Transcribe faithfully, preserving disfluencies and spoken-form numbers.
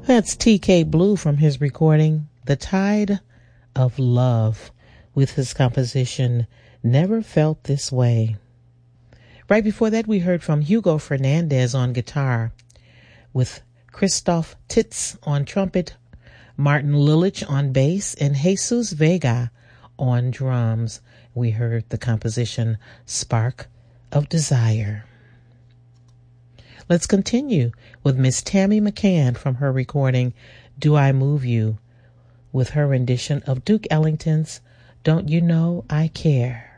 That's T K Blue from his recording, The Tide of Love, with his composition, Never Felt This Way. Right before that, we heard from Hugo Fernandez on guitar, with Christoph Titz on trumpet, Martin Lilich on bass, and Jesus Vega on drums. We heard the composition, Spark of Desire. Let's continue with Miss Tammy McCann from her recording, Do I Move You, with her rendition of Duke Ellington's Don't You Know I Care.